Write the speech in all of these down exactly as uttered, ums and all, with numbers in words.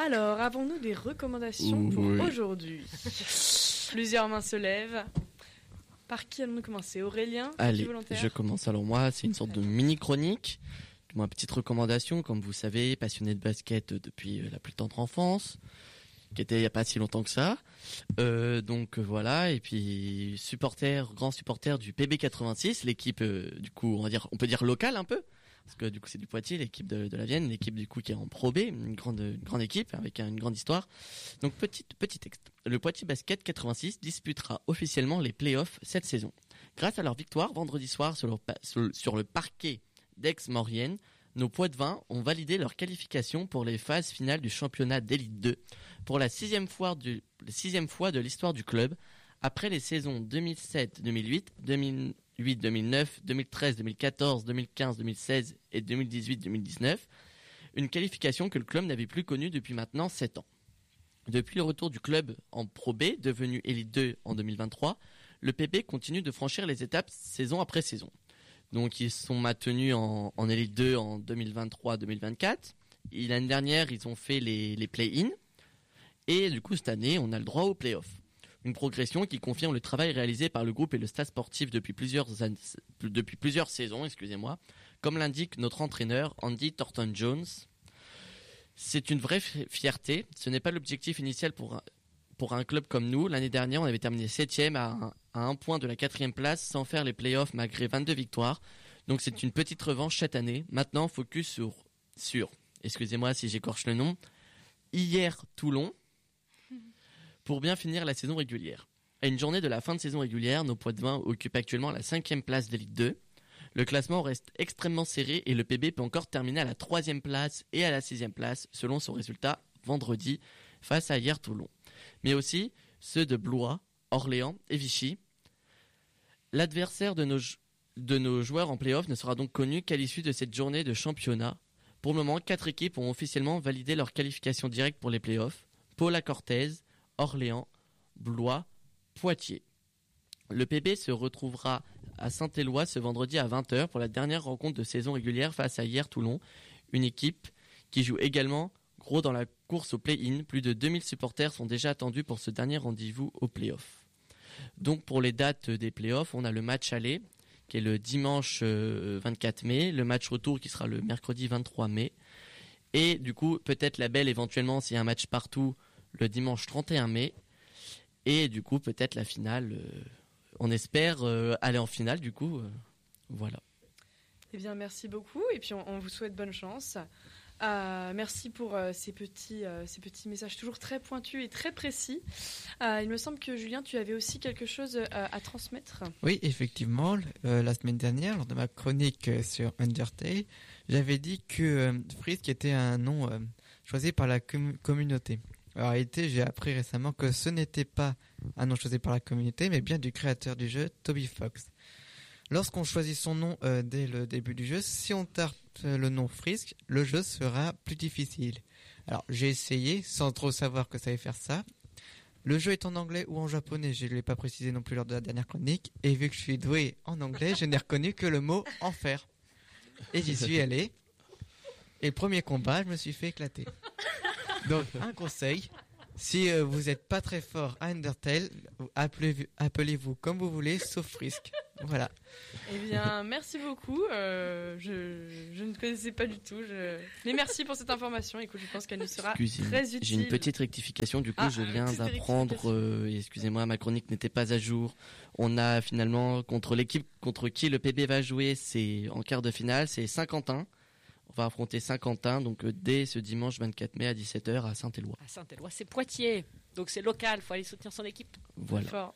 Alors, avons-nous des recommandations pour oui. aujourd'hui? Plusieurs mains se lèvent. Par qui allons-nous commencer? Aurélien? Allez, volontaire je commence. Alors moi, c'est une sorte de mini-chronique. Ma petite recommandation, comme vous savez, passionné de basket depuis la plus tendre enfance, qui était il n'y a pas si longtemps que ça. Euh, donc voilà, et puis supporter, grand supporter du P B quatre-vingt-six, l'équipe euh, du coup, on va dire, on peut dire locale un peu, parce que du coup c'est du Poitiers, l'équipe de, de la Vienne, l'équipe du coup qui est en Pro B, une grande, une grande équipe avec une grande histoire. Donc petit petit texte. Le Poitiers Basket quatre-vingt-six disputera officiellement les playoffs cette saison. Grâce à leur victoire vendredi soir sur le, sur le parquet d'Aix-Maurienne, nos Poitevins ont validé leur qualification pour les phases finales du championnat d'élite deux pour la sixième fois, du, la sixième fois de l'histoire du club, après les saisons deux mille sept deux mille huit, deux mille huit deux mille neuf, deux mille treize deux mille quatorze, deux mille quinze deux mille seize et deux mille dix-huit deux mille dix-neuf, une qualification que le club n'avait plus connue depuis maintenant sept ans. Depuis le retour du club en Pro B, devenu élite deux en deux mille vingt-trois, le P B continue de franchir les étapes saison après saison. Donc ils sont maintenus en, en élite deux en deux mille vingt-trois deux mille vingt-quatre. Et l'année dernière, ils ont fait les, les play-in. Et du coup, cette année, on a le droit aux play-offs. Une progression qui confirme le travail réalisé par le groupe et le staff sportif depuis plusieurs, années, depuis plusieurs saisons, excusez-moi. Comme l'indique notre entraîneur, Andy Thornton-Jones. C'est une vraie fierté. Ce n'est pas l'objectif initial pour un, pour un club comme nous. L'année dernière, on avait terminé septième à un, à un point de la quatrième place sans faire les playoffs malgré vingt-deux victoires. Donc c'est une petite revanche cette année. Maintenant, focus sur, sur, excusez-moi si j'écorche le nom, hier Toulon, pour bien finir la saison régulière. À une journée de la fin de saison régulière, nos Poitevins occupent actuellement la cinquième place de Ligue deux. Le classement reste extrêmement serré et le P B peut encore terminer à la troisième place et à la sixième place selon son résultat vendredi face à hier Toulon. Mais aussi ceux de Blois, Orléans et Vichy. L'adversaire de nos, de nos joueurs en play-off ne sera donc connu qu'à l'issue de cette journée de championnat. Pour le moment, quatre équipes ont officiellement validé leur qualification directe pour les play-offs. Paula Cortez, Orléans, Blois, Poitiers. Le P B se retrouvera à Saint-Éloi ce vendredi à vingt heures pour la dernière rencontre de saison régulière face à hier Toulon, une équipe qui joue également gros dans la course au play-in. Plus de deux mille supporters sont déjà attendus pour ce dernier rendez-vous au play-off. Donc pour les dates des play-offs, on a le match aller qui est le dimanche vingt-quatre mai, le match retour qui sera le mercredi vingt-trois mai, et du coup peut-être la belle éventuellement s'il y a un match partout le dimanche trente et un mai, et du coup peut-être la finale, euh, on espère euh, aller en finale du coup, euh, voilà. Eh bien merci beaucoup et puis on, on vous souhaite bonne chance. Euh, merci pour euh, ces petits euh, ces petits messages toujours très pointus et très précis. Euh, il me semble que Julien, tu avais aussi quelque chose euh, à transmettre. Oui, effectivement, euh, la semaine dernière, lors de ma chronique euh, sur Undertale, j'avais dit que euh, Frisk était un nom euh, choisi par la com- communauté. Alors, en réalité, j'ai appris récemment que ce n'était pas un nom choisi par la communauté, mais bien du créateur du jeu, Toby Fox. Lorsqu'on choisit son nom euh, dès le début du jeu, si on tape euh, le nom Frisk, le jeu sera plus difficile. Alors j'ai essayé, sans trop savoir que ça allait faire ça. Le jeu est en anglais ou en japonais, je ne l'ai pas précisé non plus lors de la dernière chronique. Et vu que je suis doué en anglais, je n'ai reconnu que le mot enfer. Et j'y suis allé. Et le premier combat, je me suis fait éclater. Donc un conseil, si euh, vous n'êtes pas très fort à Undertale, appelez, appelez-vous comme vous voulez, sauf Frisk. Voilà. Eh bien, merci beaucoup. Euh, je, je ne connaissais pas du tout. Je... Mais merci pour cette information. Écoute, je pense qu'elle nous sera Excusez, très utile. J'ai une petite rectification. Du coup, ah, je viens d'apprendre. Euh, excusez-moi, ma chronique n'était pas à jour. On a finalement contre l'équipe contre qui le P B va jouer, c'est en quart de finale, c'est Saint-Quentin. On va affronter Saint-Quentin, donc euh, dès ce dimanche vingt-quatre mai à dix-sept heures à Saint-Éloi. À Saint-Éloi, c'est Poitiers, donc c'est local. Faut aller soutenir son équipe. Voilà. Fort.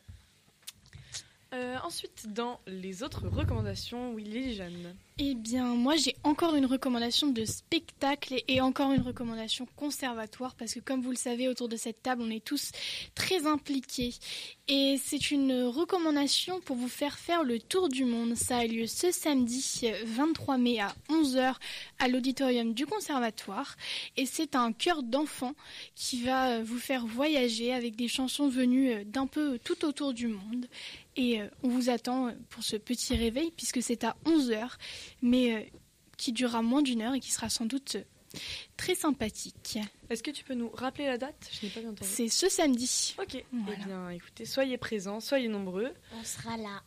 Euh, ensuite, dans les autres recommandations, oui, Lily-Jeanne. Eh bien, moi, j'ai encore une recommandation de spectacle et, et encore une recommandation conservatoire parce que, comme vous le savez, autour de cette table, on est tous très impliqués. Et c'est une recommandation pour vous faire faire le tour du monde. Ça a lieu ce samedi vingt-trois mai à onze heures à l'auditorium du Conservatoire. Et c'est un chœur d'enfants qui va vous faire voyager avec des chansons venues d'un peu tout autour du monde. Et euh, on vous attend pour ce petit réveil puisque c'est à onze heures, mais euh, qui durera moins d'une heure et qui sera sans doute très sympathique. Est-ce que tu peux nous rappeler la date ? Je n'ai pas bien entendu. C'est ce samedi. Ok, Voilà. eh bien écoutez, soyez présents, soyez nombreux. On sera là.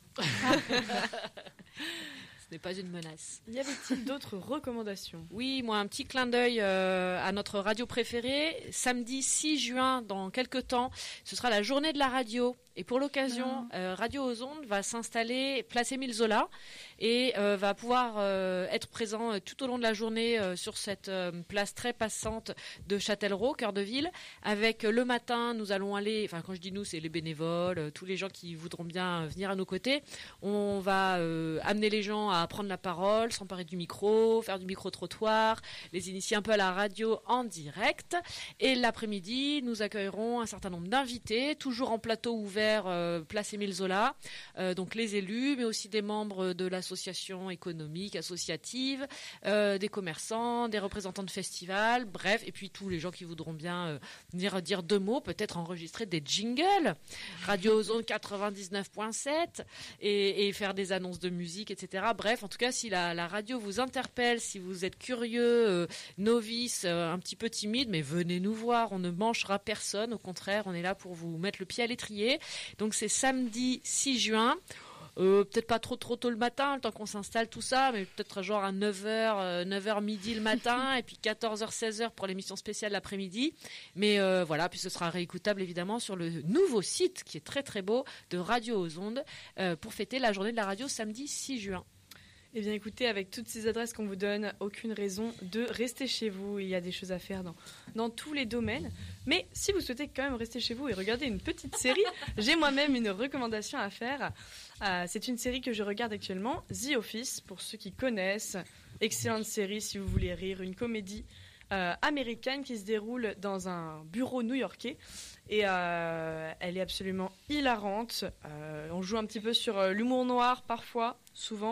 Ce n'est pas une menace. Y avait-il d'autres recommandations ? Oui, moi, un petit clin d'œil euh, à notre radio préférée. Samedi six juin, dans quelques temps, ce sera la journée de la radio. Et pour l'occasion, euh, Radio aux Ondes va s'installer place Émile Zola et euh, va pouvoir euh, être présent euh, tout au long de la journée euh, sur cette euh, place très passante de Châtellerault, cœur de ville. Avec euh, le matin, nous allons aller, enfin quand je dis nous, c'est les bénévoles, euh, tous les gens qui voudront bien euh, venir à nos côtés. On va euh, amener les gens à prendre la parole, s'emparer du micro, faire du micro-trottoir, les initier un peu à la radio en direct. Et l'après-midi, nous accueillerons un certain nombre d'invités, toujours en plateau ouvert, euh, place Émile Zola, euh, donc les élus, mais aussi des membres de l'association économique, associative, euh, des commerçants, des représentants de festivals, bref, et puis tous les gens qui voudront bien euh, venir dire deux mots, peut-être enregistrer des jingles, Radio aux Ondes quatre-vingt-dix-neuf point sept, et, et faire des annonces de musique, et cetera. Bref, en tout cas, si la, la radio vous interpelle, si vous êtes curieux, euh, novice, euh, un petit peu timide, mais venez nous voir, on ne manchera personne, au contraire, on est là pour vous mettre le pied à l'étrier. Donc c'est samedi six juin. Euh, peut-être pas trop trop tôt le matin, le temps qu'on s'installe tout ça, mais peut-être genre à neuf heures, euh, neuf heures midi le matin, et puis quatorze heures, seize heures pour l'émission spéciale l'après-midi. Mais euh, voilà, puis ce sera réécoutable évidemment sur le nouveau site qui est très très beau de Radio aux Ondes euh, pour fêter la journée de la radio samedi six juin. Eh bien écoutez, avec toutes ces adresses qu'on vous donne, aucune raison de rester chez vous. Il y a des choses à faire dans, dans tous les domaines. Mais si vous souhaitez quand même rester chez vous et regarder une petite série, j'ai moi-même une recommandation à faire. Euh, c'est une série que je regarde actuellement, The Office, pour ceux qui connaissent. Excellente série si vous voulez rire, une comédie euh, américaine qui se déroule dans un bureau new-yorkais. Et euh, elle est absolument hilarante. Euh, on joue un petit peu sur euh, l'humour noir parfois, souvent.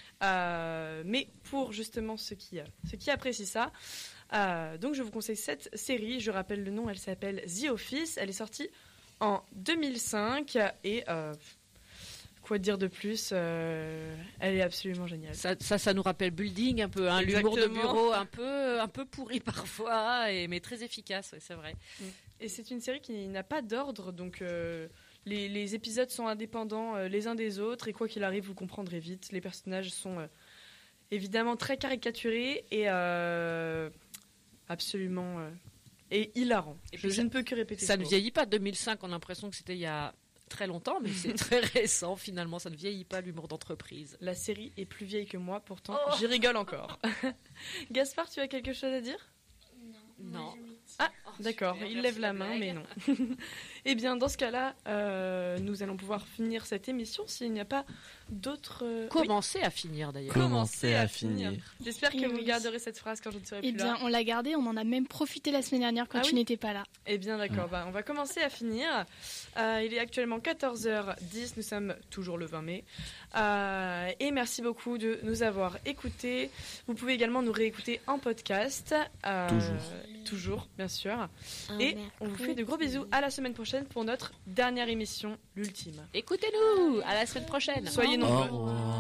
Euh, mais pour justement ceux qui, euh, ceux qui apprécient ça, euh, donc je vous conseille cette série. Je rappelle le nom, elle s'appelle The Office. Elle est sortie en deux mille cinq et euh, quoi dire de plus, euh, elle est absolument géniale. Ça, ça, ça nous rappelle Building un peu, hein, l'humour de Exactement. bureau un peu, un peu pourri parfois, et, mais très efficace, ouais, c'est vrai. Et c'est une série qui n'a pas d'ordre, donc euh, les, les épisodes sont indépendants euh, les uns des autres, et quoi qu'il arrive, vous comprendrez vite. Les personnages sont euh, évidemment très caricaturés et euh, absolument euh, et hilarants. Et Je, puis je ça- ne peux que répéter Ça ce ne mot. vieillit pas. deux mille cinq, on a l'impression que c'était il y a très longtemps, mais c'est très récent finalement. Ça ne vieillit pas, l'humour d'entreprise. La série est plus vieille que moi, pourtant Oh. j'y rigole encore. Gaspard, tu as quelque chose à dire ? Non. Ah, Oh, d'accord, super, il merci lève la la main, blague. mais non. Eh bien, dans ce cas-là, euh, nous allons pouvoir finir cette émission s'il n'y a pas d'autres... euh, oui. Commencez à finir d'ailleurs. Comment Commencer à finir. J'espère que Et vous oui. garderez cette phrase quand je ne serai Eh plus bien, là. on l'a gardé, on en a même profité la semaine dernière quand Ah tu oui n'étais pas là. Eh bien, d'accord, bah, on va commencer à finir. Euh, il est actuellement quatorze heures dix, nous sommes toujours le vingt mai. Euh, et merci beaucoup de nous avoir écoutés. Vous pouvez également nous réécouter en podcast. euh, Toujours. Toujours, bien sûr. Un Et on vous fait de gros mercredi. bisous à la semaine prochaine pour notre dernière émission, l'ultime. Écoutez-nous. À la semaine prochaine. Soyez Au nombreux. revoir.